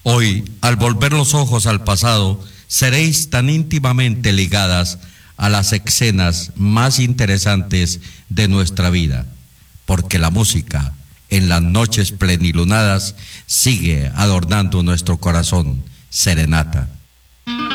Hoy, al volver los ojos al pasado, seréis tan íntimamente ligadas a las escenas más interesantes de nuestra vida, porque la música, en las noches plenilunadas, sigue adornando nuestro corazón. Serenata.